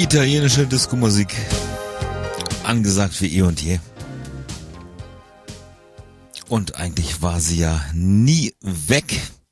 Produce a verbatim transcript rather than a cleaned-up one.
Italienische Disco-Musik. Angesagt wie eh und je. Und eigentlich war sie ja nie weg.